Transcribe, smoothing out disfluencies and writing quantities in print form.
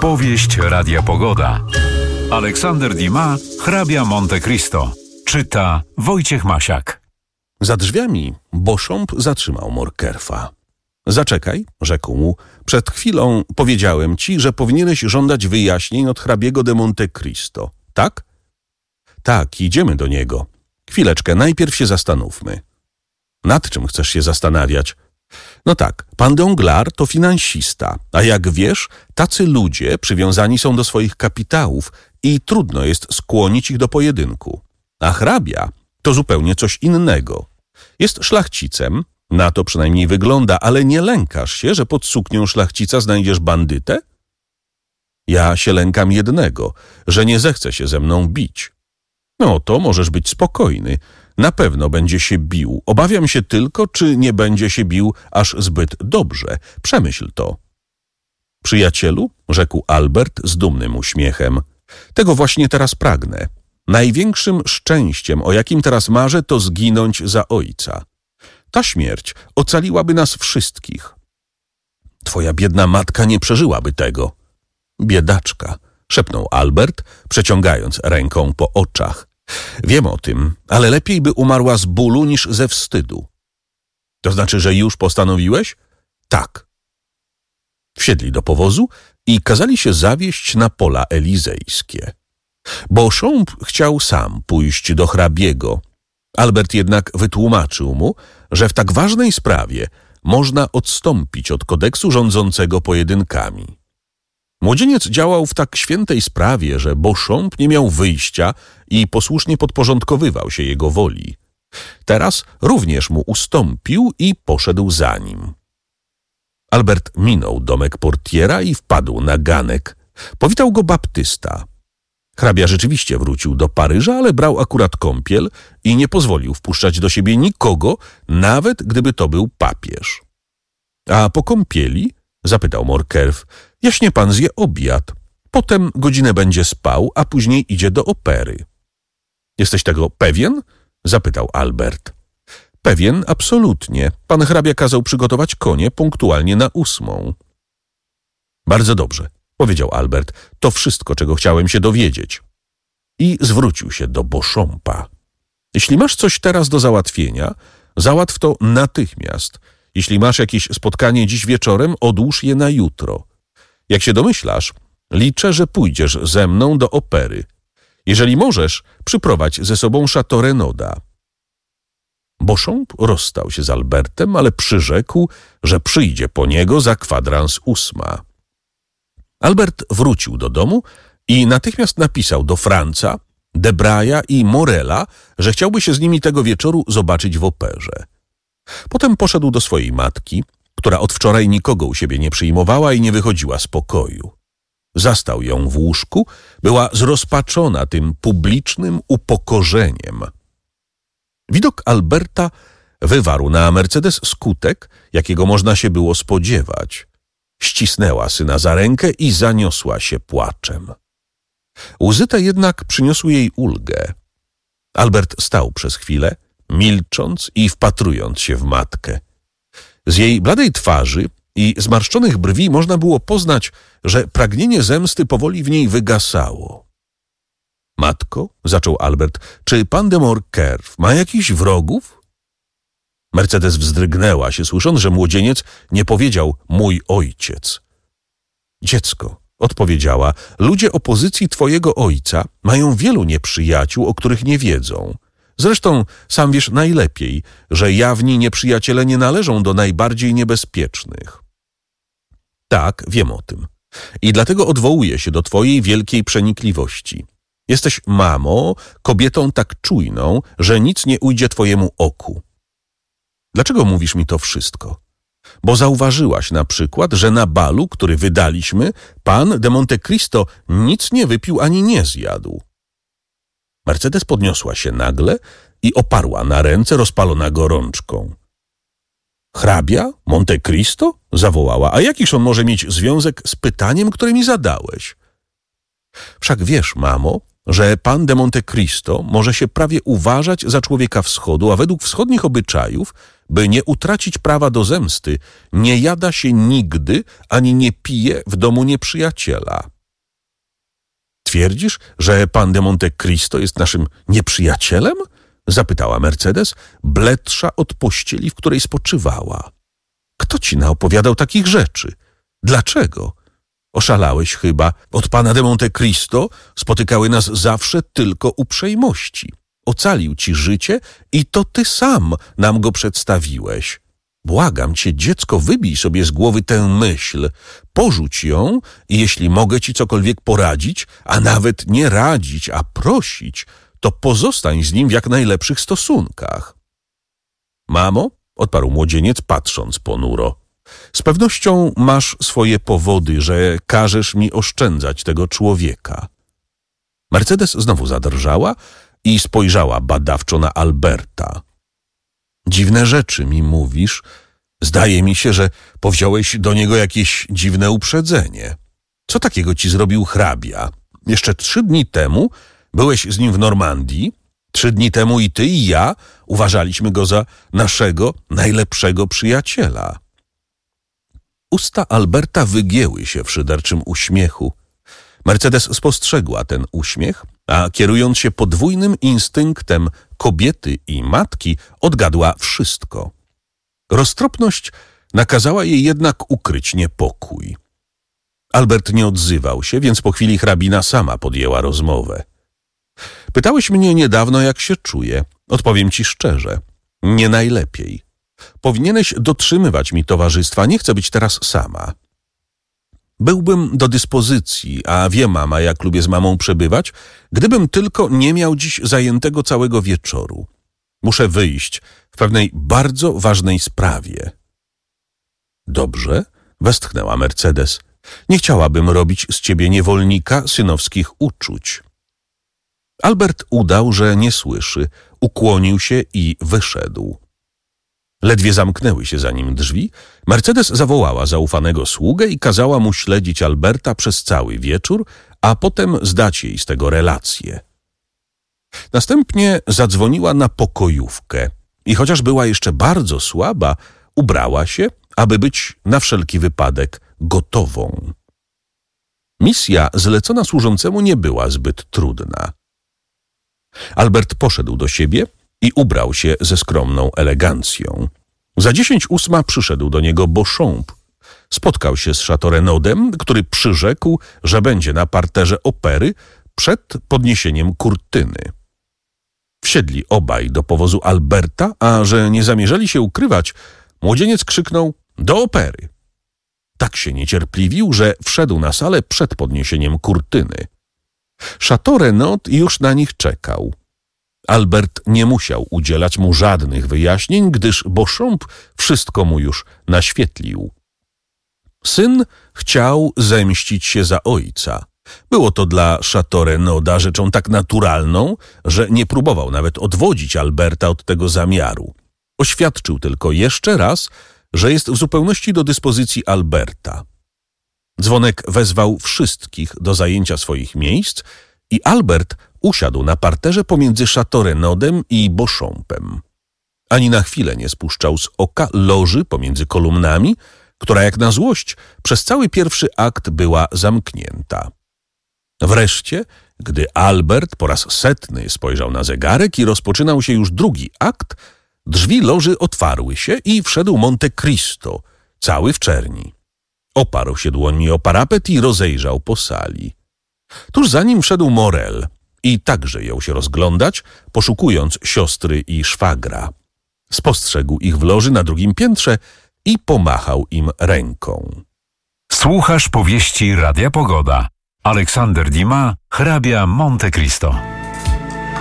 Powieść Radia Pogoda. Aleksander Dumas, hrabia Monte Cristo. Czyta Wojciech Masiak. Za drzwiami Beauchamp zatrzymał Morcerfa. Zaczekaj, rzekł mu, przed chwilą powiedziałem ci, że powinieneś żądać wyjaśnień od hrabiego de Monte Cristo. Tak? Tak, idziemy do niego. Chwileczkę, najpierw się zastanówmy. Nad czym chcesz się zastanawiać? No tak, pan Danglars to finansista, a jak wiesz, tacy ludzie przywiązani są do swoich kapitałów i trudno jest skłonić ich do pojedynku. A hrabia to zupełnie coś innego. Jest szlachcicem, na to przynajmniej wygląda, ale nie lękasz się, że pod suknią szlachcica znajdziesz bandytę? Ja się lękam jednego, że nie zechce się ze mną bić. No to możesz być spokojny. Na pewno będzie się bił. Obawiam się tylko, czy nie będzie się bił aż zbyt dobrze. Przemyśl to. Przyjacielu, rzekł Albert z dumnym uśmiechem, tego właśnie teraz pragnę. Największym szczęściem, o jakim teraz marzę, to zginąć za ojca. Ta śmierć ocaliłaby nas wszystkich. Twoja biedna matka nie przeżyłaby tego. Biedaczka, szepnął Albert, przeciągając ręką po oczach. Wiem o tym, ale lepiej by umarła z bólu niż ze wstydu. To znaczy, że już postanowiłeś? Tak. Wsiedli do powozu i kazali się zawieźć na pola elizejskie. Beauchamp chciał sam pójść do hrabiego. Albert jednak wytłumaczył mu, że w tak ważnej sprawie można odstąpić od kodeksu rządzącego pojedynkami. Młodzieniec działał w tak świętej sprawie, że Beauchamp nie miał wyjścia i posłusznie podporządkowywał się jego woli. Teraz również mu ustąpił i poszedł za nim. Albert minął domek portiera i wpadł na ganek. Powitał go baptysta. Hrabia rzeczywiście wrócił do Paryża, ale brał akurat kąpiel i nie pozwolił wpuszczać do siebie nikogo, nawet gdyby to był papież. A po kąpieli, zapytał Morcerf, jaśnie pan zje obiad. Potem godzinę będzie spał, a później idzie do opery. Jesteś tego pewien? Zapytał Albert. Pewien, absolutnie. Pan hrabia kazał przygotować konie punktualnie na 8:00. Bardzo dobrze, powiedział Albert. To wszystko, czego chciałem się dowiedzieć. I zwrócił się do Beauchampa. Jeśli masz coś teraz do załatwienia, załatw to natychmiast. Jeśli masz jakieś spotkanie dziś wieczorem, odłóż je na jutro. Jak się domyślasz, liczę, że pójdziesz ze mną do opery. Jeżeli możesz, przyprowadź ze sobą Chateau Renauda. Beauchamp rozstał się z Albertem, ale przyrzekł, że przyjdzie po niego za kwadrans 8:00. Albert wrócił do domu i natychmiast napisał do Franza, Debraya i Morela, że chciałby się z nimi tego wieczoru zobaczyć w operze. Potem poszedł do swojej matki, która od wczoraj nikogo u siebie nie przyjmowała i nie wychodziła z pokoju. Zastał ją w łóżku, była zrozpaczona tym publicznym upokorzeniem. Widok Alberta wywarł na Mercedes skutek, jakiego można się było spodziewać. Ścisnęła syna za rękę i zaniosła się płaczem. Łzy te jednak przyniosły jej ulgę. Albert stał przez chwilę, milcząc i wpatrując się w matkę. Z jej bladej twarzy i zmarszczonych brwi można było poznać, że pragnienie zemsty powoli w niej wygasało. Matko, zaczął Albert, czy pan de Morcerf ma jakichś wrogów? Mercedes wzdrygnęła się, słysząc, że młodzieniec nie powiedział mój ojciec. Dziecko, odpowiedziała, ludzie opozycji twojego ojca mają wielu nieprzyjaciół, o których nie wiedzą. Zresztą sam wiesz najlepiej, że jawni nieprzyjaciele nie należą do najbardziej niebezpiecznych. Tak, wiem o tym. I dlatego odwołuję się do twojej wielkiej przenikliwości. Jesteś, mamo, kobietą tak czujną, że nic nie ujdzie twojemu oku. Dlaczego mówisz mi to wszystko? Bo zauważyłaś na przykład, że na balu, który wydaliśmy, pan de Monte Cristo nic nie wypił ani nie zjadł. Mercedes podniosła się nagle i oparła na ręce rozpalona gorączką. Hrabia? Monte Cristo? Zawołała. A jakiż on może mieć związek z pytaniem, które mi zadałeś? Wszak wiesz, mamo, że pan de Monte Cristo może się prawie uważać za człowieka wschodu, a według wschodnich obyczajów by nie utracić prawa do zemsty, nie jada się nigdy, ani nie pije w domu nieprzyjaciela. Twierdzisz, że pan de Monte Cristo jest naszym nieprzyjacielem? Zapytała Mercedes, bledsza od pościeli, w której spoczywała. Kto ci naopowiadał takich rzeczy? Dlaczego? Oszalałeś chyba. Od pana de Monte Cristo spotykały nas zawsze tylko uprzejmości. Ocalił ci życie i to ty sam nam go przedstawiłeś. Błagam cię, dziecko, wybij sobie z głowy tę myśl, porzuć ją i jeśli mogę ci cokolwiek poradzić, a nawet nie radzić, a prosić, to pozostań z nim w jak najlepszych stosunkach. Mamo, odparł młodzieniec, patrząc ponuro, z pewnością masz swoje powody, że każesz mi oszczędzać tego człowieka. Mercedes znowu zadrżała i spojrzała badawczo na Alberta. Dziwne rzeczy mi mówisz. Zdaje mi się, że powziąłeś do niego jakieś dziwne uprzedzenie. Co takiego ci zrobił hrabia? Jeszcze 3 dni temu byłeś z nim w Normandii. 3 dni temu i ty, i ja uważaliśmy go za naszego najlepszego przyjaciela. Usta Alberta wygięły się w szyderczym uśmiechu. Mercedes spostrzegła ten uśmiech, a kierując się podwójnym instynktem kobiety i matki, odgadła wszystko. Roztropność nakazała jej jednak ukryć niepokój. Albert nie odzywał się, więc po chwili hrabina sama podjęła rozmowę. Pytałeś mnie niedawno, jak się czuję. Odpowiem ci szczerze. Nie najlepiej. Powinieneś dotrzymywać mi towarzystwa, nie chcę być teraz sama. Byłbym do dyspozycji, a wie mama, jak lubię z mamą przebywać, gdybym tylko nie miał dziś zajętego całego wieczoru. Muszę wyjść w pewnej bardzo ważnej sprawie. Dobrze, westchnęła Mercedes. Nie chciałabym robić z ciebie niewolnika synowskich uczuć. Albert udał, że nie słyszy, ukłonił się i wyszedł. Ledwie zamknęły się za nim drzwi, Mercedes zawołała zaufanego sługę i kazała mu śledzić Alberta przez cały wieczór, a potem zdać jej z tego relację. Następnie zadzwoniła na pokojówkę i chociaż była jeszcze bardzo słaba, ubrała się, aby być na wszelki wypadek gotową. Misja zlecona służącemu nie była zbyt trudna. Albert poszedł do siebie i ubrał się ze skromną elegancją. Za 10:08 przyszedł do niego Beauchamp. Spotkał się z Château-Renaudem, który przyrzekł, że będzie na parterze opery przed podniesieniem kurtyny. Wsiedli obaj do powozu Alberta, a że nie zamierzali się ukrywać, młodzieniec krzyknął: do opery! Tak się niecierpliwił, że wszedł na salę przed podniesieniem kurtyny. Château-Renaud już na nich czekał. Albert nie musiał udzielać mu żadnych wyjaśnień, gdyż Beauchamp wszystko mu już naświetlił. Syn chciał zemścić się za ojca. Było to dla Château-Renauda rzeczą tak naturalną, że nie próbował nawet odwodzić Alberta od tego zamiaru. Oświadczył tylko jeszcze raz, że jest w zupełności do dyspozycji Alberta. Dzwonek wezwał wszystkich do zajęcia swoich miejsc i Albert usiadł na parterze pomiędzy Château-Renaudem i Beauchampem. Ani na chwilę nie spuszczał z oka loży pomiędzy kolumnami, która jak na złość przez cały pierwszy akt była zamknięta. Wreszcie, gdy Albert po raz 100 spojrzał na zegarek i rozpoczynał się już drugi akt, drzwi loży otwarły się i wszedł Monte Cristo, cały w czerni. Oparł się dłońmi o parapet i rozejrzał po sali. Tuż za nim wszedł Morel i także jął się rozglądać, poszukując siostry i szwagra. Spostrzegł ich w loży na drugim piętrze i pomachał im ręką. Słuchasz powieści Radia Pogoda. Aleksander Dumas, hrabia Monte Cristo.